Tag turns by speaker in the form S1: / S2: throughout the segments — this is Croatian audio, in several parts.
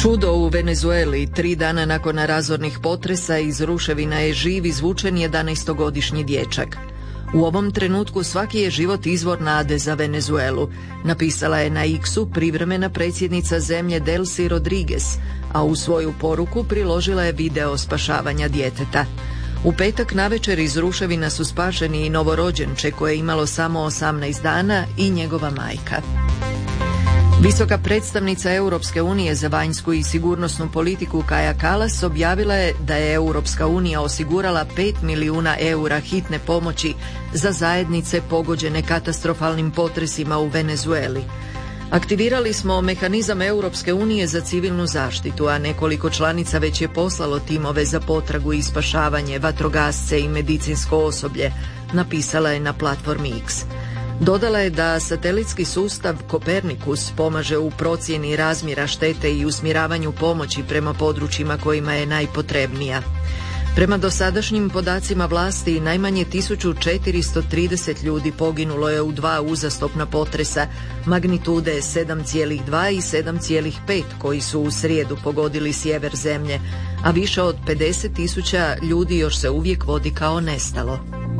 S1: Čudo u Venezueli. 3 dana nakon razornih potresa iz ruševina je živ izvučen 11-godišnji dječak. U ovom trenutku svaki je život izvor nade za Venezuelu, napisala je na X-u privremena predsjednica zemlje Delcy Rodriguez, a u svoju poruku priložila je video spašavanja djeteta. U petak navečer iz ruševina su spašeni i novorođenče koje je imalo samo 18 dana i njegova majka. Visoka predstavnica Europske unije za vanjsku i sigurnosnu politiku Kaja Kallas objavila je da je Europska unija osigurala 5 milijuna eura hitne pomoći za zajednice pogođene katastrofalnim potresima u Venezueli. Aktivirali smo mehanizam Europske unije za civilnu zaštitu, a nekoliko članica već je poslalo timove za potragu i spašavanje, vatrogasce i medicinsko osoblje, napisala je na platformi X. Dodala je da satelitski sustav Kopernikus pomaže u procjeni razmjera štete i usmjeravanju pomoći prema područjima kojima je najpotrebnija. Prema dosadašnjim podacima vlasti, najmanje 1430 ljudi poginulo je u 2 uzastopna potresa magnitude 7,2 i 7,5 koji su u srijedu pogodili sjever zemlje, a više od 50.000 ljudi još se uvijek vodi kao nestalo.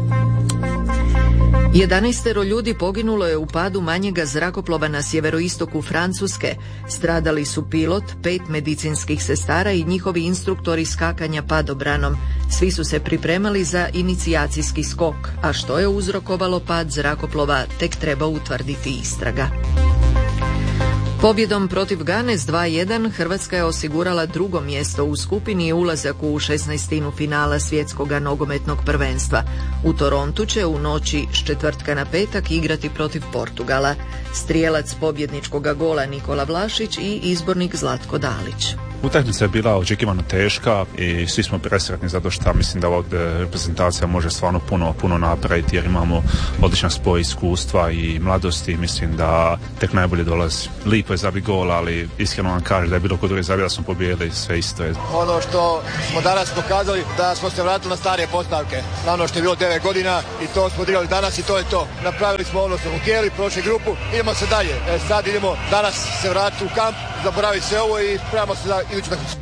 S1: 11 ljudi poginulo je u padu manjega zrakoplova na sjeveroistoku Francuske. Stradali su pilot, 5 medicinskih sestara i njihovi instruktori skakanja padobranom. Svi su se pripremali za inicijacijski skok, a što je uzrokovalo pad zrakoplova tek treba utvrditi istraga. Pobjedom protiv Gane s 2:1 Hrvatska je osigurala 2. mjesto u skupini i ulazak u 16. finala svjetskog nogometnog prvenstva. U Torontu će u noći s četvrtka na petak igrati protiv Portugala. Strijelac pobjedničkog gola Nikola Vlašić i izbornik Zlatko Dalić.
S2: Utakmica je bila očekivano teška i svi smo presretni zato što mislim da ova reprezentacija može stvarno puno napraviti jer imamo odličan spoj iskustva i mladosti. Mislim da tek najbolje dolazi. Lipo je zabiti gol, ali iskreno vam kažem da je bilo kod druge zabiti da smo pobijedili, sve isto je.
S3: Ono što smo danas pokazali da smo se vratili na starije postavke. Na ono što je bilo 9 godina i to smo odigrali danas i to je to. Napravili smo ono što smo htjeli, prošli grupu, idemo se dalje. Sad idemo danas se vratiti u kamp, zaboraviti sve ovo i spremamo se za iduću takmicu.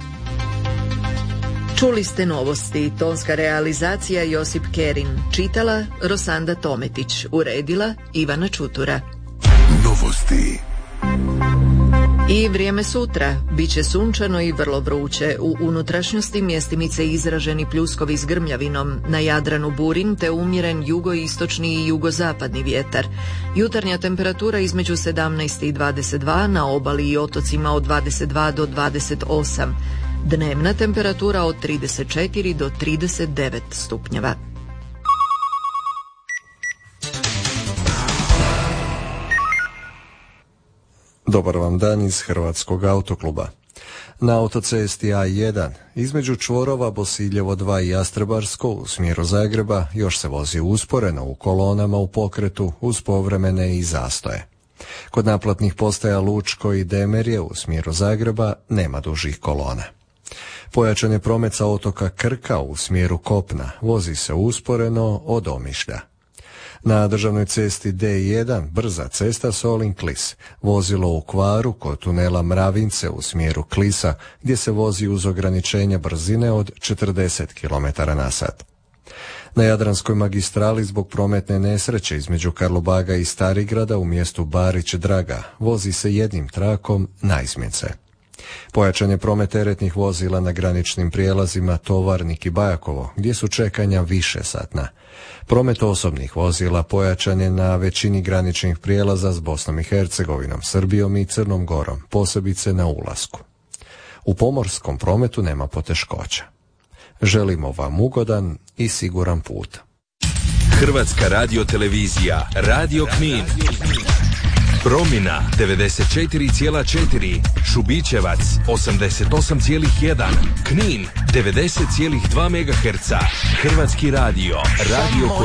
S1: Čuli ste novosti, tonska realizacija Josip Kerin, čitala Rosanda Tometić, uredila Ivana Čutura.
S4: Novosti.
S1: I vrijeme sutra. Biće sunčano i vrlo vruće. U unutrašnjosti mjestimice izraženi pljuskovi s grmljavinom, na Jadranu burin te umjeren jugoistočni i jugozapadni vjetar. Jutarnja temperatura između 17 i 22, na obali i otocima od 22 do 28. Dnevna temperatura od 34 do 39 stupnjeva.
S5: Dobar vam dan iz Hrvatskog autokluba. Na autocesti A1 između čvorova Bosiljevo 2 i Jastrebarsko u smjeru Zagreba još se vozi usporeno u kolonama u pokretu uz povremene i zastoje. Kod naplatnih postaja Lučko i Demerje u smjeru Zagreba nema dužih kolona. Pojačan je promet sa otoka Krka u smjeru kopna, vozi se usporeno od Omišlja. Na državnoj cesti D1 brza cesta Solin-Klis, vozilo u kvaru kod tunela Mravince u smjeru Klisa gdje se vozi uz ograničenja brzine od 40 km/h. Na Jadranskoj magistrali zbog prometne nesreće između Karlobaga i Starigrada u mjestu Barić Draga vozi se jednim trakom naizmjence. Pojačan je promet teretnih vozila na graničnim prijelazima Tovarnik i Bajakovo, gdje su čekanja višesatna. Promet osobnih vozila pojačan je na većini graničnih prijelaza s Bosnom i Hercegovinom, Srbijom i Crnom Gorom, posebice na ulasku. U pomorskom prometu nema poteškoća. Želimo vam ugodan i siguran put.
S4: Hrvatska radiotelevizija, Radio Knin. Promina 94,4, Šubićevac 88,1, Knin 90,2 MHz, Hrvatski radio, radio